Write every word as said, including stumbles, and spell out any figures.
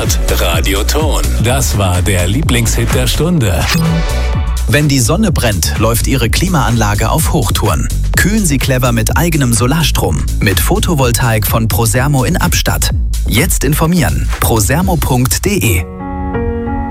Hört Radio Ton. Das war der Lieblingshit der Stunde. Wenn die Sonne brennt, läuft Ihre Klimaanlage auf Hochtouren. Kühlen Sie clever mit eigenem Solarstrom. Mit Photovoltaik von Prosermo in Abstatt. Jetzt informieren. prosermo punkt de